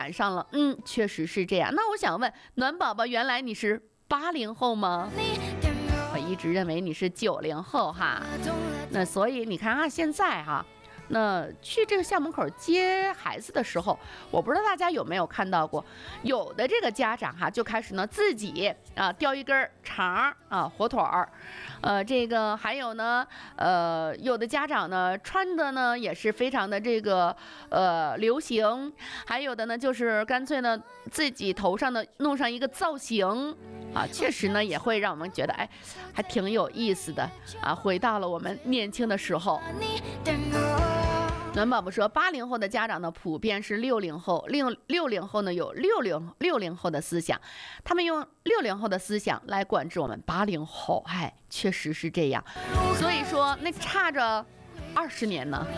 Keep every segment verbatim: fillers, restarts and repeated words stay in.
赶上了。嗯，确实是这样。那我想问暖宝宝，原来你是八零后吗？我一直认为你是九零后哈。那所以你看啊，现在哈。那去这个校门口接孩子的时候，我不知道大家有没有看到过，有的这个家长哈就开始呢自己啊叼一根肠啊火腿儿，呃这个还有呢呃有的家长呢穿的呢也是非常的这个呃流行，还有的呢就是干脆呢自己头上呢弄上一个造型啊，确实呢也会让我们觉得哎还挺有意思的啊，回到了我们年轻的时候。暖宝宝说，八零后的家长呢，普遍是六零后，六六零后呢有六零六零后的思想，他们用六零后的思想来管制我们八零后，哎，确实是这样。所以说，那差着二十年呢。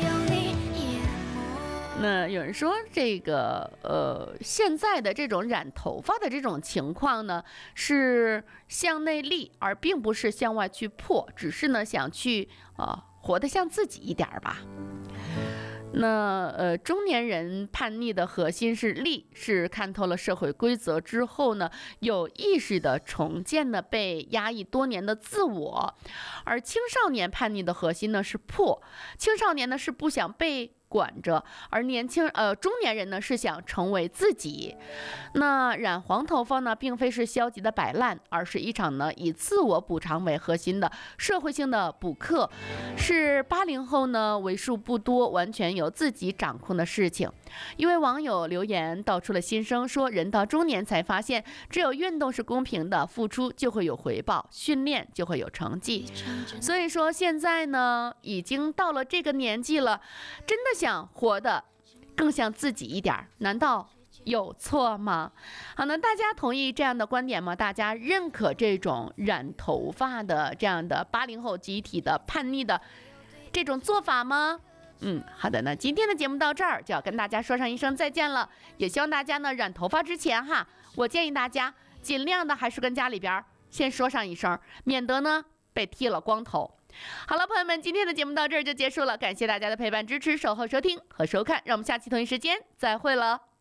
那有人说，这个呃，现在的这种染头发的这种情况呢，是向内立，而并不是向外去破，只是呢想去啊、呃、活得像自己一点吧。那呃，中年人叛逆的核心是立，是看透了社会规则之后呢，有意识的重建了被压抑多年的自我；而青少年叛逆的核心呢是破，青少年呢是不想被管着，而年轻呃中年人呢是想成为自己。那染黄头发呢，并非是消极的摆烂，而是一场呢以自我补偿为核心的社会性的补课，是八零后呢为数不多完全由自己掌控的事情。一位网友留言道出了心声，说人到中年才发现，只有运动是公平的，付出就会有回报，训练就会有成绩。所以说现在呢已经到了这个年纪了，真的想活得更像自己一点，难道有错吗？好，那大家同意这样的观点吗？大家认可这种染头发的这样的八零后集体的叛逆的这种做法吗？嗯，好的，那今天的节目到这儿就要跟大家说上一声再见了。也希望大家呢染头发之前哈，我建议大家尽量的还是跟家里边先说上一声，免得呢被剃了光头。好了，朋友们，今天的节目到这儿就结束了，感谢大家的陪伴、支持、守候、收听和收看，让我们下期同一时间再会了。